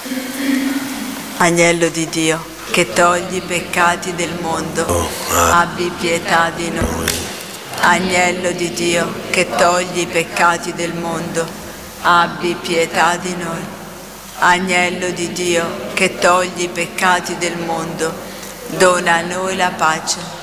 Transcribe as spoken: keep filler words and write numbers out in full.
Agnello di Dio, che togli i peccati del mondo, abbi pietà di noi. Agnello di Dio, che togli i peccati del mondo, abbi pietà di noi. Agnello di Dio, che togli i peccati del mondo, dona a noi la pace.